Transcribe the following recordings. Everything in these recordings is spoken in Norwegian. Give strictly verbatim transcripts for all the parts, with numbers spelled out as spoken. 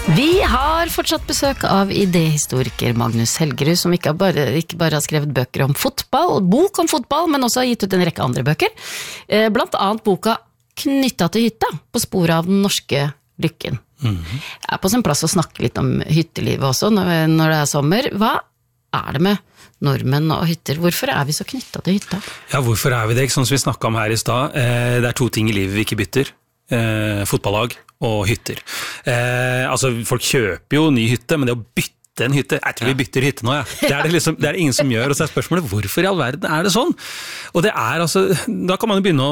Vi har fortsatt besøk av idéhistoriker Magnus Helgerud, som ikke bare, ikke bare har skrevet bøker om fotball, bok om fotball, men også har gitt ut en rekke andre bøker. Blant annet boka Knyttet til hytta, på sporet av den norske lykken. Mm-hmm. Det er på sin plass å snakke litt om hyttelivet også, når, når det er sommer. Hva er det med nordmenn og hytter? Hvorfor er vi så knyttet til hytta? Ja, hvorfor er vi det? Sånn som vi snakket om her i sted, det er to ting i livet vi ikke bytter. Eh, fotballag og hytter. Eh, altså, folk kjøper jo ny hytte, men det å bytte en hytte, jeg tror vi bytter hytte nå, ja. Det er det, liksom, det er det ingen som gjør, og så er spørsmålet, hvorfor i all verden er det sånn? Og det er altså, da kan man jo begynne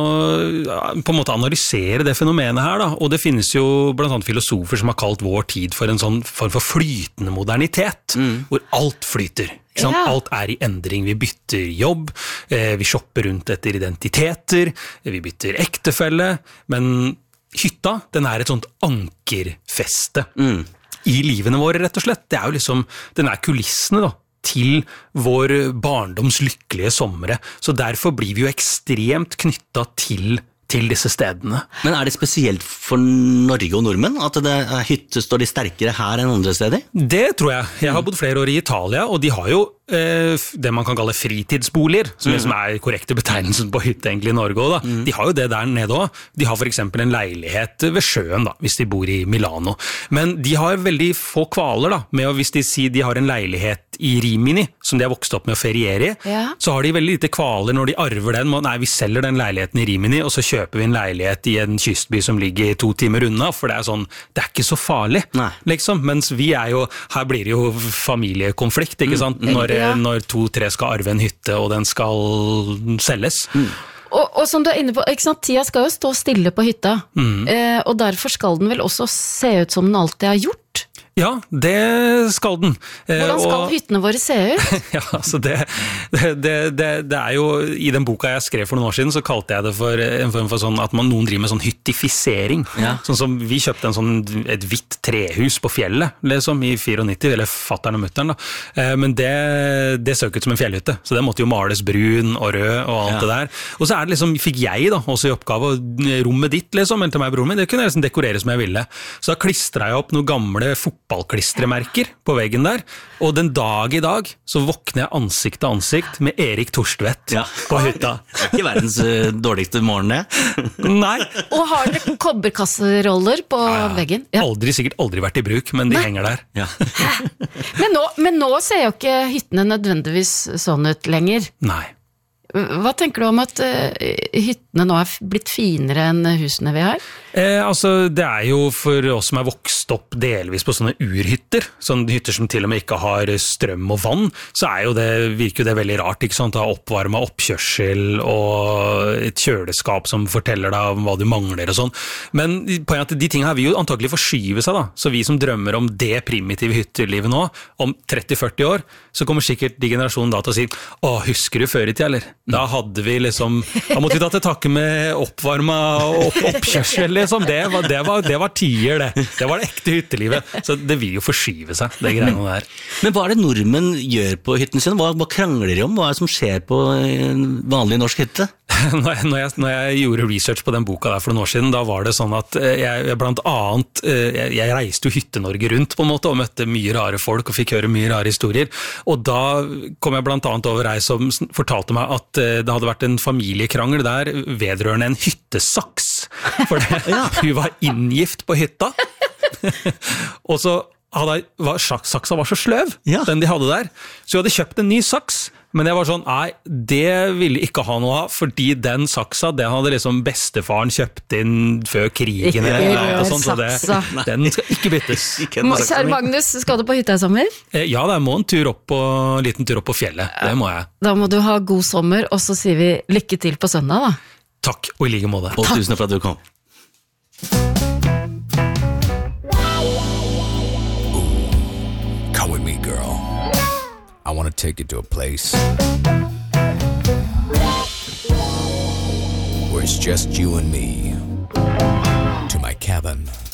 å på en måte analysere det fenomenet her, da, og det finnes jo blant annet filosofer som har kalt vår tid for en sånn form for flytende modernitet, mm. hvor alt flyter. Ja. Alt er i endring, vi bytter jobb, vi shopper rundt etter identiteter, vi bytter ektefelle, men hytta, den er et sånt ankerfeste mm. i livene våre, rett og slett. Det er jo liksom, den er kulissene da, til vår barndoms lykkelige somre, så derfor blir vi jo ekstremt knyttet til til disse stedene. Men er det spesielt for Norge og nordmenn at det er hytte står de sterkere her enn andre steder? Det tror jeg. Jeg har bodd flere år i Italia, og de har jo eh, det man kan kalle fritidsboliger, som, mm. liksom er korrekte betegnelsen på hytte egentlig i Norge også, da. Mm. De har jo det der nede også. De har for eksempel en leilighet ved sjøen, da, hvis de bor i Milano. Men de har veldig få kvaler, da, med å, hvis de sier de har en leilighet i Rimini, som de har vokst opp med å feriere i, ja. Så har de veldig lite kvaler når de arver den. Nei, vi selger den leiligheten i Rimini, og så kjøper vi en leilighet i en kystby som ligger to timer unna, for det er sånn, det er ikke så farlig, Nei. Liksom. Mens vi er jo, her blir det jo familiekonflikt, ikke sant? Mm. Når, ja. Når to-tre skal arve en hytte, og den skal selges. Mm. Og, og som du er inne på, ikke sant? Tida skal jo stå stille på hytta, mm. eh, og derfor skal den vel også se ut som den alltid har gjort. Ja, det skal den. Hvordan skal og, hyttene våre se ut? Ja, altså det, det, det, det er jo, i den boka jeg skrev for noen år siden, så kalte jeg det for en form for sånn, at man, noen driver med sånn hyttifisering. Ja. Sånn som vi kjøpte en sånn, et hvitt trehus på fjellet, liksom, i nittifire, eller fatteren og mutteren da. Men det, det så ikke ut som en fjellhytte, så det måtte jo males brun og rød og alt ja. Det der. Og så er det liksom, fikk jeg da, også i oppgave, rommet ditt, liksom, eller til meg broren min, det kunne jeg liksom dekorere som jeg ville. Så da klistret jeg opp noen gamle fotball fotballklistremerker på veggen der, og den dag i dag så våkner jeg ansikt til ansikt med Erik Torstvedt ja. På hytta. Det er ikke verdens uh, dårligste morgen det. Nei. Og har dere kobberkasseroller på ja, ja. Veggen? Ja. Aldri, sikkert aldri vært i bruk, men de Nei. Henger der. Ja. men, nå, men nå ser jo ikke hyttene nødvendigvis sånn ut lenger. Nei. Hva tenker du om at uh, hyttene nå er blitt finere enn husene vi har? Eh, altså, det er jo for oss som er vokst opp delvis på sånne urhytter, sånne hytter som til og med ikke har strøm og vann, så er jo det, virker jo det veldig rart, ikke sant? Å ha oppvarmet oppkjørsel og et kjøleskap som forteller deg om hva du mangler og sånn. Men poenget er at de tingene her vil jo antagelig forskyve seg da, så vi som drømmer om det primitive hyttelivet nå, om tretti til førti år, så kommer sikkert de generasjonen da til å si, å, husker du før i tid, eller? Da hadde vi liksom, da måtte vi ta til takke med oppvarmet opp, oppkjørsel, liksom. Det var, det, var, det var tier, det. Det var det ekte hyttelivet. Så det vil jo forskyve seg, det greiene der. Men hva er det nordmenn gjør på hytten sin? Hva, hva krangler de om? Hva er det som skjer på en vanlig norsk hytte? Når jeg, når, jeg, når jeg gjorde research på den boka der for noen år siden, da var det sånn at jeg blant annet, jeg, jeg reiste jo Hytte-Norge rundt på en måte, og møtte mye rare folk, og fikk høre mye rare historier. Og da kom jeg blant annet over ei som fortalte meg at det hadde vært en familiekrangel der vedrørende en hyttesaks, for det, ja. Hun var inngift på hytta, og så hadde, var, saksa var så sløv, ja. Den de hadde der, så hun hadde kjøpt en ny saks, men jeg var sånn, nei, det ville ikke ha noe av, fordi den saksa, den hadde liksom bestefaren kjøpt inn før krigen, eller sånt, så det, den skal ikke byttes. Kjære Magnus, skal du på hytta i sommer? Ja, det må en tur opp på, liten tur opp på fjellet, det må jeg. Da må du ha god sommer, og så sier vi lykke til på søndag da. Takk, og i like måte. Og tusen takk for at du kom. Come with me, girl. I want to take you to a place where it's just you and me. To my cabin.